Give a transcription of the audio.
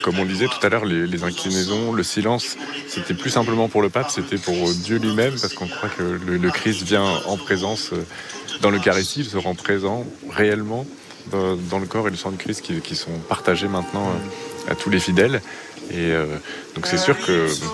Comme on le disait tout à l'heure, les inclinaisons, le silence, c'était plus simplement pour le pape, c'était pour Dieu lui-même, parce qu'on croit que le Christ vient en présence dans l'Eucharistie, il se rend présent réellement dans le corps et le sang de Christ qui sont partagés maintenant à tous les fidèles. Et donc c'est sûr que